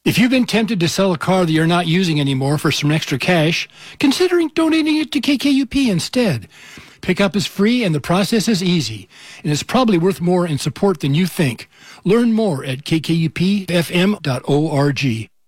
If you've been tempted to sell a car that you're not using anymore for some extra cash, considering donating it to KKUP instead. Pickup is free and the process is easy, and it's probably worth more in support than you think. Learn more at kkupfm.org.